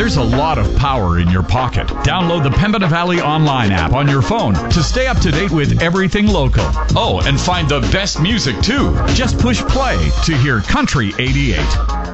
There's a lot of power in your pocket. Download the Pembina Valley Online app on your phone to stay up to date with everything local. Oh, and find the best music too. Just push play to hear Country 88.